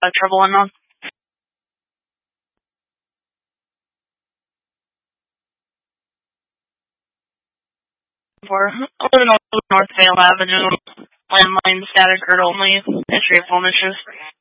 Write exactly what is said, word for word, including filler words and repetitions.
uh, trouble in them. For I live in North Vale Avenue, landline static or only, history of home issues.